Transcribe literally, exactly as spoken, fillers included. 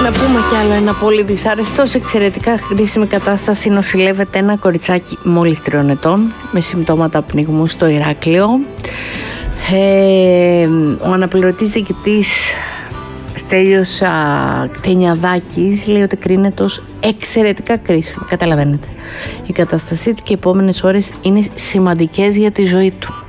Να πούμε κι άλλο ένα πολύ δυσάρεστο. Σε εξαιρετικά χρήσιμη κατάσταση νοσηλεύεται ένα κοριτσάκι μόλις τριών ετών με συμπτώματα πνιγμού στο Ηράκλειο. Ε, ο αναπληρωτής διοικητής Στέλιος Κτενιαδάκης λέει ότι κρίνεται ως εξαιρετικά κρίσιμη. Καταλαβαίνετε. Η κατάστασή του και οι επόμενες ώρες είναι σημαντικές για τη ζωή του.